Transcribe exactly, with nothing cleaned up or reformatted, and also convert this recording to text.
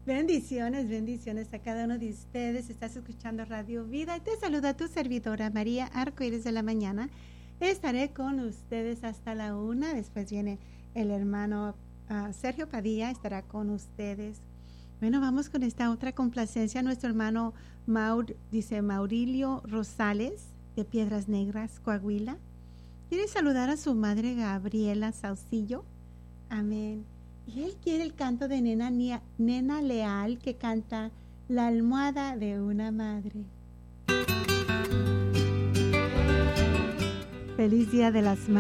Bendiciones, bendiciones a cada uno de ustedes. Estás escuchando Radio Vida y te saluda tu servidora María Arcoíris de la Mañana. Estaré con ustedes hasta la una. Después viene el hermano uh, Sergio Padilla, estará con ustedes. Bueno, vamos con esta otra complacencia. Nuestro hermano Maur, dice Maurilio Rosales, de Piedras Negras, Coahuila. Quiere saludar a su madre Gabriela Saucillo. Amén. Y él quiere el canto de Nena, Nena Leal, que canta La almohada de una madre. Feliz Día de las Madres.